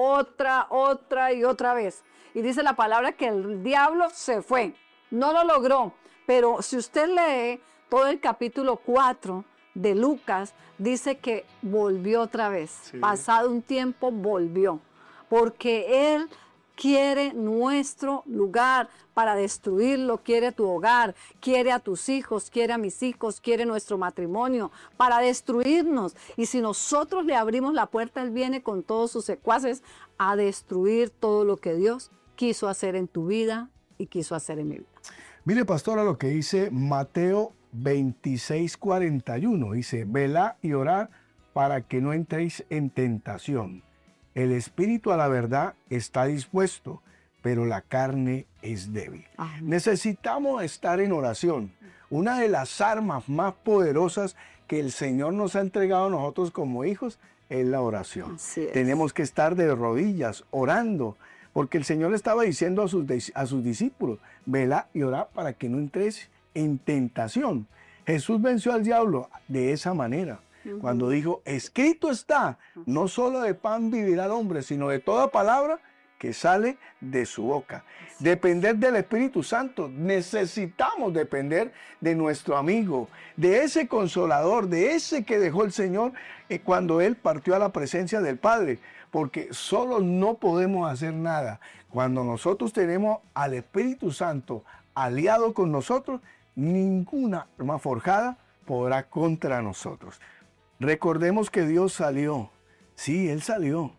otra y otra vez. Y dice la palabra que el diablo se fue, no lo logró. Pero si usted lee todo el capítulo 4 de Lucas, dice que volvió otra vez. Sí. Pasado un tiempo volvió, porque Él quiere nuestro lugar para destruirlo, quiere tu hogar, quiere a tus hijos, quiere a mis hijos, quiere nuestro matrimonio, para destruirnos. Y si nosotros le abrimos la puerta, Él viene con todos sus secuaces a destruir todo lo que Dios quiso hacer en tu vida y quiso hacer en mi vida. Mire, pastora, lo que dice Mateo 26:41. Dice, velad y orad para que no entréis en tentación. El espíritu a la verdad está dispuesto, pero la carne es débil. Amén. Necesitamos estar en oración. Una de las armas más poderosas que el Señor nos ha entregado a nosotros como hijos es la oración. Tenemos que estar de rodillas orando, porque el Señor estaba diciendo a sus discípulos, velad y orad para que no entréis en tentación. Jesús venció al diablo de esa manera. Cuando dijo, escrito está, no solo de pan vivirá el hombre, sino de toda palabra que sale de su boca. Depender del Espíritu Santo. Necesitamos depender de nuestro amigo, de ese consolador, de ese que dejó el Señor cuando Él partió a la presencia del Padre. Porque solo no podemos hacer nada. Cuando nosotros tenemos al Espíritu Santo aliado con nosotros, ninguna arma forjada podrá contra nosotros. Recordemos que Dios salió. Sí, Él salió.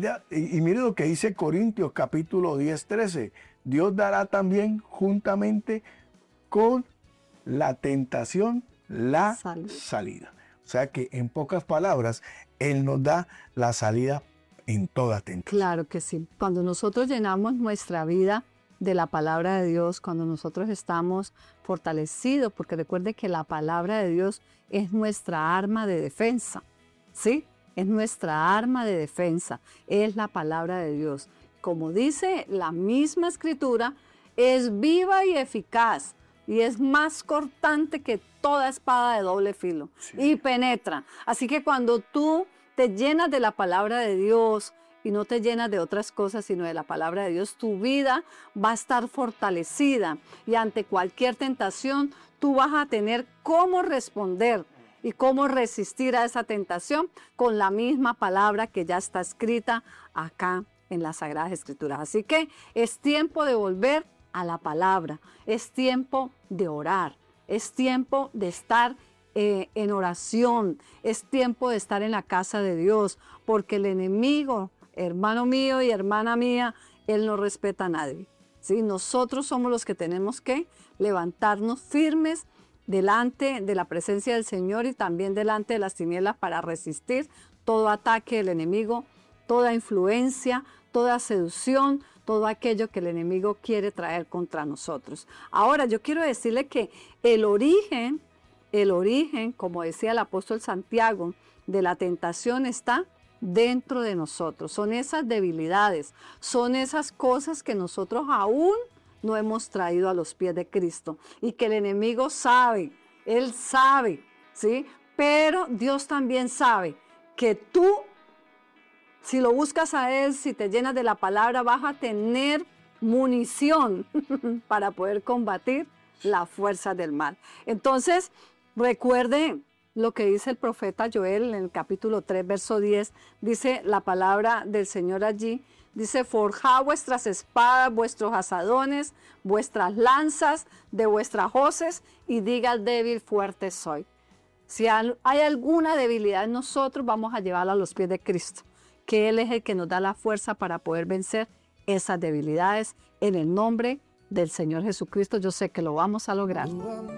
Y mire lo que dice Corintios capítulo 10:13. Dios dará también juntamente con la tentación la salida. O sea que en pocas palabras, Él nos da la salida en toda tentación. Claro que sí. Cuando nosotros llenamos nuestra vida de la palabra de Dios, cuando nosotros estamos fortalecidos, porque recuerde que la palabra de Dios es nuestra arma de defensa, ¿sí? Es nuestra arma de defensa, es la palabra de Dios. Como dice la misma Escritura, es viva y eficaz y es más cortante que toda espada de doble filo, sí, y penetra. Así que cuando tú te llenas de la palabra de Dios y no te llenas de otras cosas, sino de la palabra de Dios, tu vida va a estar fortalecida y ante cualquier tentación tú vas a tener cómo responder y cómo resistir a esa tentación con la misma palabra que ya está escrita acá en las Sagradas Escrituras. Así que es tiempo de volver a la palabra, es tiempo de orar, es tiempo de estar en oración, es tiempo de estar en la casa de Dios, porque el enemigo, hermano mío y hermana mía, él no respeta a nadie, ¿sí? Nosotros somos los que tenemos que levantarnos firmes delante de la presencia del Señor y también delante de las tinieblas para resistir todo ataque del enemigo, toda influencia, toda seducción, todo aquello que el enemigo quiere traer contra nosotros. Ahora, yo quiero decirle que el origen, como decía el apóstol Santiago, de la tentación está dentro de nosotros. Son esas debilidades, son esas cosas que nosotros aún no hemos traído a los pies de Cristo y que el enemigo sabe, él sabe, ¿sí? Pero Dios también sabe que tú, si lo buscas a Él, si te llenas de la palabra, vas a tener munición para poder combatir la fuerza del mal. Entonces, recuerde lo que dice el profeta Joel en el capítulo 3, verso 10, dice la palabra del Señor allí, dice, forjad vuestras espadas, vuestros asadones, vuestras lanzas de vuestras hoces, y diga al débil, fuerte soy. Si hay alguna debilidad en nosotros, vamos a llevarla a los pies de Cristo, que Él es el que nos da la fuerza para poder vencer esas debilidades. En el nombre del Señor Jesucristo, yo sé que lo vamos a lograr.